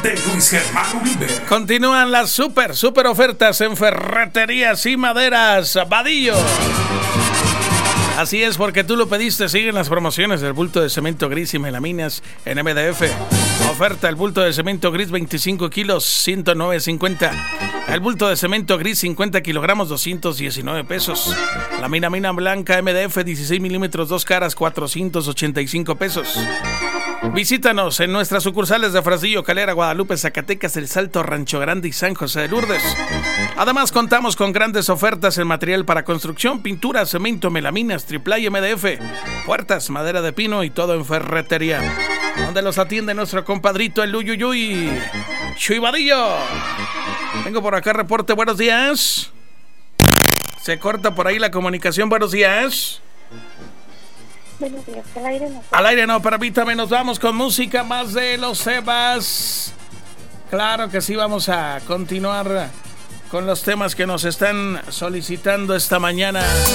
de Luis Germán Uribe. Continúan las super ofertas en ferreterías y maderas Vadillo. Así es, porque tú lo pediste. Siguen las promociones del bulto de cemento gris y melaminas en MDF. Oferta: el bulto de cemento gris 25 kilos, 109.50. El bulto de cemento gris 50 kilogramos, 219 pesos. La mina blanca MDF 16 milímetros, 2 caras, 485 pesos. Visítanos en nuestras sucursales de Fresnillo, Calera, Guadalupe, Zacatecas, El Salto, Rancho Grande y San José de Lourdes. Además, contamos con grandes ofertas en material para construcción, pintura, cemento, melaminas, triplay, MDF, puertas, madera de pino y todo en ferretería. Donde los atiende nuestro compadrito el Uyuyuy, Chuy Vadillo. Vengo por acá, reporte, buenos días. Se corta por ahí la comunicación, buenos días. Buenos días, al aire no. Al aire no, permítame, nos vamos con música más de los Sebas. Claro que sí, vamos a continuar con los temas que nos están solicitando esta mañana.